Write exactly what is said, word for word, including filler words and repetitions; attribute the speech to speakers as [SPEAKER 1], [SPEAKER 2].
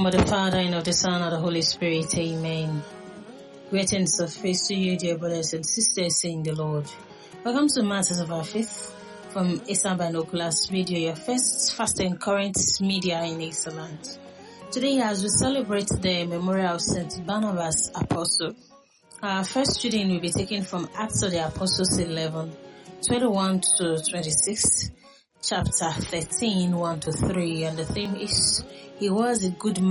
[SPEAKER 1] of the Father, and of the Son, and of the Holy Spirit. Amen. Greetings of faith to you, dear brothers and sisters, in the Lord. Welcome to Matters of Our Faith from Eastern Binoculars Radio, your first fast and current media in Eastland. Today, as we celebrate the memorial of Saint Barnabas Apostle, our first reading will be taken from Acts of the Apostles eleven, twenty-one to twenty-six, chapter thirteen, one to three, and the theme is, He was a good man.